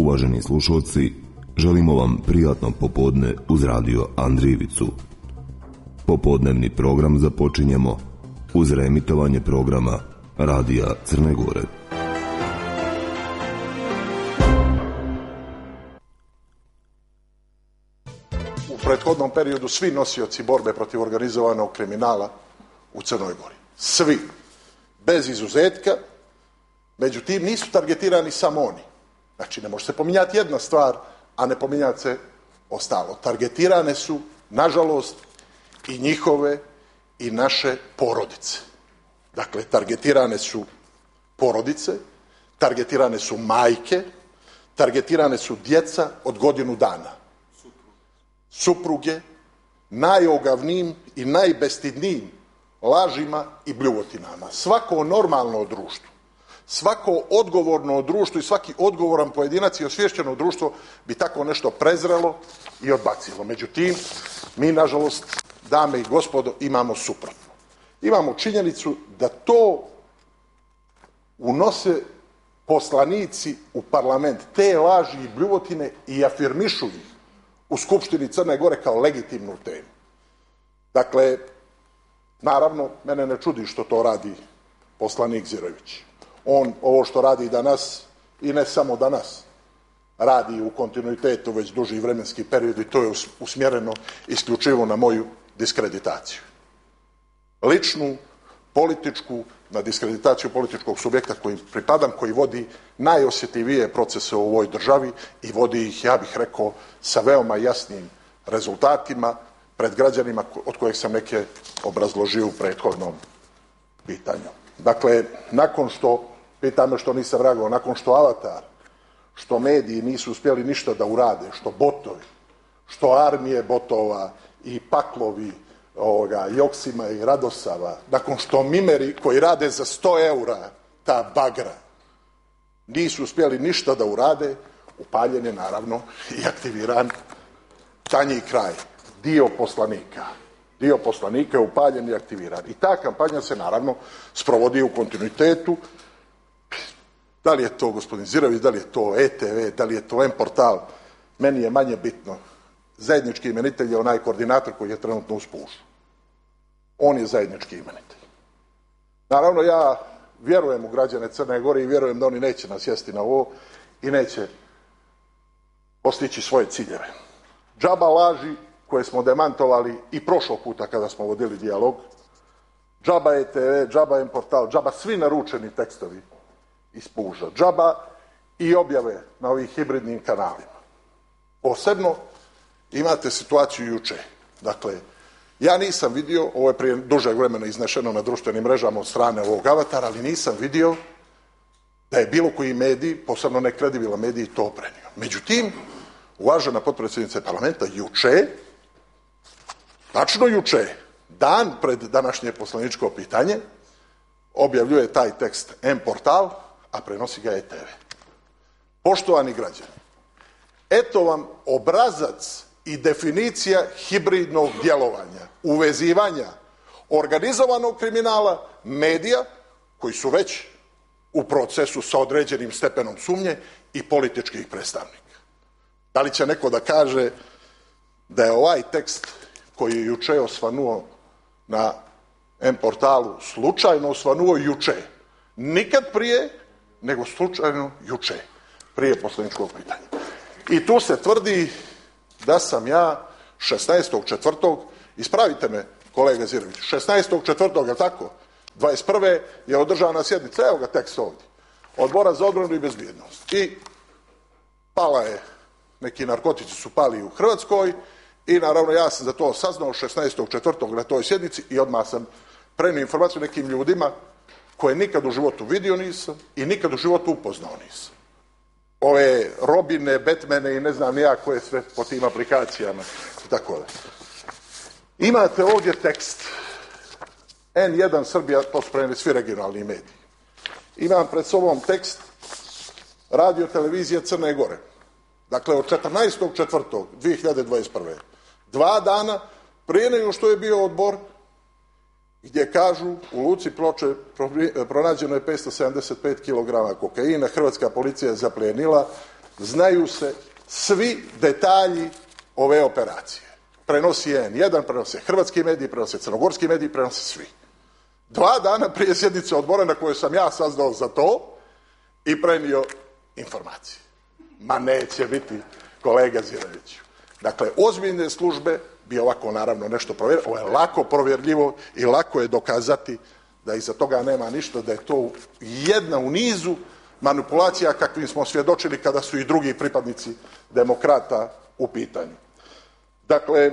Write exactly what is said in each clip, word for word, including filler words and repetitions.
Uvaženi slušalci, želimo vam prijatno popodne uz radio Andrijevicu. Popodnevni program započinjemo uz reemitovanje programa Radija Crne Gore. U prethodnom periodu svi nosioci borbe protiv organizovanog kriminala u Crnoj Gori. Svi. Bez izuzetka. Međutim, nisu targetirani samo oni. Znači, ne može se pominjati jedna stvar, a ne pominjati se ostalo. Targetirane su, nažalost, i njihove i naše porodice. Dakle, targetirane su porodice, targetirane su majke, targetirane su djeca od godinu dana. Supruge, najogavnijim i najbestidnijim lažima i bljuvotinama. Svako normalno društvo, svako odgovorno društvo i svaki odgovoran pojedinac i osvješćeno društvo bi tako nešto prezrelo i odbacilo. Međutim, mi, nažalost, dame i gospodo, imamo suprotno. Imamo činjenicu da to unose poslanici u parlament, te laži i bljuvotine, i afirmišu ih u Skupštini Crne Gore kao legitimnu temu. Dakle, naravno, mene ne čudi što to radi poslanik Zirović. On ovo što radi danas, i ne samo danas, radi u kontinuitetu već duži vremenski period, i to je usmjereno isključivo na moju diskreditaciju. Ličnu, političku, na diskreditaciju političkog subjekta koji pripadam, koji vodi najosjetljivije procese u ovoj državi i vodi ih, ja bih rekao, sa veoma jasnim rezultatima pred građanima, od kojeg sam neke obrazložio u prethodnom pitanju. Dakle, nakon što, pita me što nisam reagovao, nakon što Avatar, što mediji nisu uspjeli ništa da urade, što botovi, što armije botova i paklovi ovoga, Joksima i Radosava, nakon što mimeri koji rade za sto eura, ta bagra, nisu uspjeli ništa da urade, upaljen je naravno i aktiviran tanji kraj. Dio poslanika. Dio poslanika je upaljen i aktiviran. I ta kampanja se naravno sprovodi u kontinuitetu. Da li je to gospodin Zirović, da li je to E T V, da li je to M-portal, meni je manje bitno. Zajednički imenitelj je onaj koordinator koji je trenutno u spušu. On je zajednički imenitelj. Naravno, ja vjerujem u građane Crne Gore i vjerujem da oni neće nasjesti na ovo i neće postići svoje ciljeve. Džaba laži koje smo demantovali i prošlog puta kada smo vodili dijalog, džaba E T V, džaba M-portal, džaba svi naručeni tekstovi iz puža, džaba i objave na ovih hibridnim kanalima. Posebno imate situaciju juče. Dakle, ja nisam vidio, ovo je prije dužeg vremena iznešeno na društvenim mrežama od strane ovog Avatara, ali nisam vidio da je bilo koji medij, posebno nekredibilan medij, to prenio. Međutim, uvažena potpredsjednica parlamenta juče, tačno juče, dan pred današnje poslaničko pitanje, objavljuje taj tekst M-portal, a prenosi ga E T V. Poštovani građani, eto vam obrazac i definicija hibridnog djelovanja, uvezivanja organizovanog kriminala, medija, koji su već u procesu sa određenim stepenom sumnje, i političkih predstavnika. Da li će neko da kaže da je ovaj tekst koji je juče osvanuo na M-portalu slučajno osvanuo juče, nikad prije, nego slučajno juče, prije poslaničkog pitanja. I tu se tvrdi da sam ja šesnaestog četvrtog ispravite me kolega Zirović, šesnaestog četvrtog je li tako? dvadeset prve je održana sjednica, evo ga tekst ovdje, Odbora za odbranu i bezbjednost. I pala je, neki narkotici su pali u Hrvatskoj i naravno ja sam za to saznao šesnaestog četvrtog na toj sjednici i odmah sam prenio informaciju nekim ljudima koje nikad u životu vidio nisam i nikad u životu upoznao nisam. Ove Robine, Batmane i ne znam ja koje sve po tim aplikacijama i tako da. Imate ovdje tekst N jedan Srbija, to su prenijeli svi regionalni mediji. Imam pred sobom tekst Radio televizije Crne Gore. Dakle, od četrnaestog četvrtog dvije hiljade dvadeset prve. Dva dana prije nego što je bio odbor, gdje kažu u luci Ploče pronađeno je petsto sedamdeset pet kilograma kokaina, hrvatska policija je zaplijenila znaju se svi detalji ove operacije. Prenosi N jedan, prenose hrvatski mediji, prenose crnogorski mediji, prenose svi. Dva dana prije sjednice odbora na kojoj sam ja saznao za to i prenio informacije. Ma neće biti, kolega Ziroviću. Dakle, ozbiljne službe bi ovako naravno nešto provjerilo. Ovo je lako provjerljivo i lako je dokazati da iza toga nema ništa, da je to jedna u nizu manipulacija kakvim smo svjedočili kada su i drugi pripadnici demokrata u pitanju. Dakle,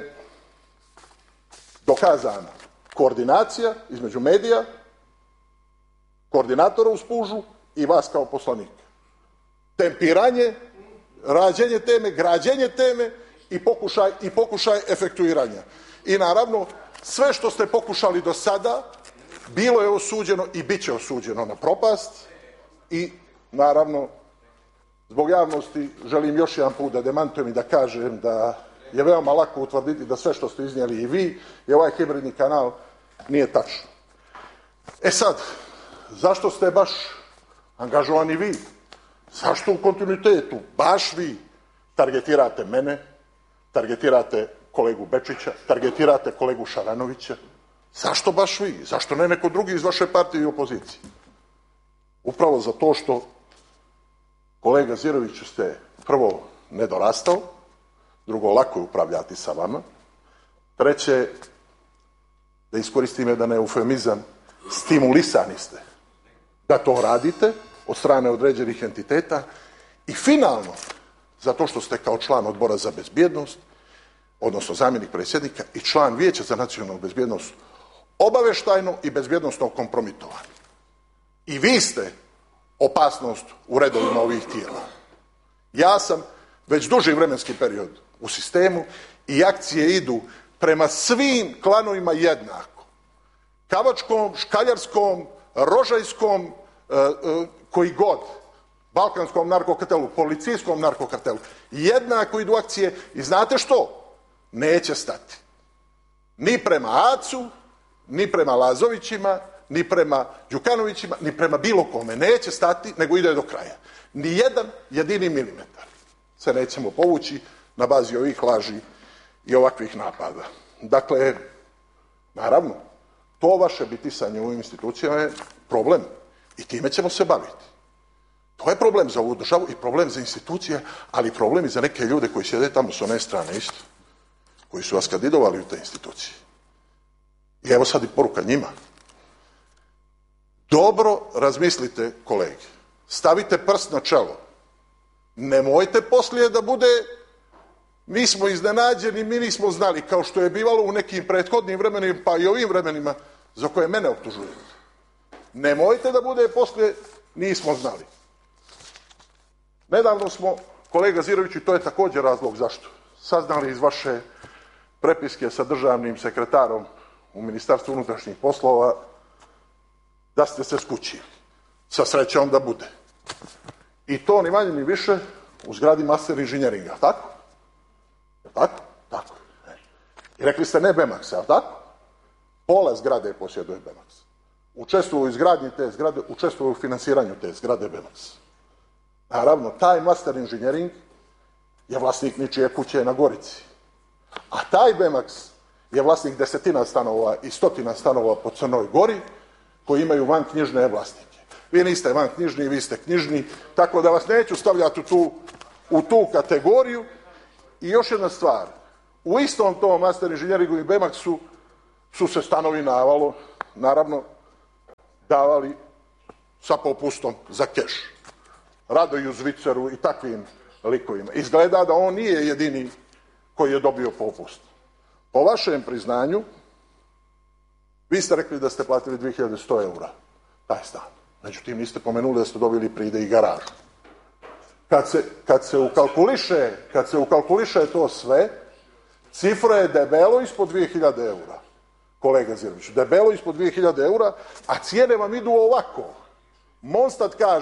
dokazana koordinacija između medija, koordinatora u spužu i vas kao poslanika. Tempiranje, rađenje teme, građenje teme i pokušaj, i pokušaj efektuiranja. I naravno, sve što ste pokušali do sada, bilo je osuđeno i bit će osuđeno na propast i naravno, zbog javnosti želim još jedan put da demantujem i da kažem da je veoma lako utvrditi da sve što ste iznijeli i vi i ovaj hibridni kanal nije tačno. E sad, zašto ste baš angažovani vi? Zašto u kontinuitetu baš vi targetirate mene, targetirate kolegu Bečića, targetirate kolegu Šaranovića? Zašto baš vi? Zašto ne neko drugi iz vaše partije i opozicije? Upravo zato što kolega Ziroviću ste prvo nedorastao, drugo lako je upravljati sa vama, treće, da iskoristim jedan eufemizam, stimulisani ste da to radite od strane određenih entiteta i finalno, zato što ste kao član odbora za bezbjednost, odnosno zamjenik predsjednika i član Vijeća za nacionalnu bezbjednost, obavještajno i bezbjednosno kompromitovani. I vi ste opasnost u redovima ovih tijela. Ja sam već duži vremenski period u sistemu i akcije idu prema svim klanovima jednako. Kavačkom, Škaljarskom, Rožajskom, koji god, balkanskom narkokartelu, policijskom narkokartelu, jednako idu akcije i znate što? Neće stati. Ni prema Acu, ni prema Lazovićima, ni prema Đukanovićima, ni prema bilo kome. Neće stati, nego ide do kraja. Ni jedan jedini milimetar se nećemo povući na bazi ovih laži i ovakvih napada. Dakle, naravno, to vaše bitisanje u institucijama je problem i time ćemo se baviti. To je problem za ovu državu i problem za institucije, ali problem i za neke ljude koji sjede tamo s one strane isto, koji su vas kandidovali u te institucije. I evo sad i poruka njima. Dobro razmislite, kolege. Stavite prst na čelo. Nemojte poslije da bude mi smo iznenađeni, mi nismo znali, kao što je bivalo u nekim prethodnim vremenima, pa i ovim vremenima za koje mene optužujete. Nemojte da bude poslije nismo znali. Nedavno smo, kolega Zirović, i to je također razlog zašto, saznali iz vaše prepiske sa državnim sekretarom u Ministarstvu unutrašnjih poslova da ste se skućili. Sa srećom da bude. I to ni manje ni više u zgradi Master inženjeringa, tako? Tako? Tako. I rekli ste ne Bemax, ali tako? Pola zgrade posjeduje Bemax. Učestvuju u izgradnji te zgrade, učestvuju u financiranju te zgrade Bemax. Naravno, taj Master inženjering je vlasnik ničije kuće na Gorici. A taj Bemax je vlasnik desetina stanova i stotina stanova po Crnoj Gori koji imaju vanknjižne vlasnike. Vi niste vanknjižni, vi ste knjižni, tako da vas neću stavljati u tu, u tu kategoriju. I još jedna stvar, u istom tom Master inženjeringu i Bemaxu su se stanovi navalo, naravno, davali sa popustom za keš. Radoju Zviceru i takvim likovima. Izgleda da on nije jedini koji je dobio popust. Po vašem priznanju, vi ste rekli da ste platili dvije hiljade sto eura taj stan. Međutim, niste pomenuli da ste dobili pride i garažu. Kad se, kad se ukalkuliše, kad se ukalkuliše to sve, cifra je debelo ispod dvije hiljade eura. Kolega Zirović, debelo ispod dvije hiljade eura, a cijene vam idu ovako. Monstat kaže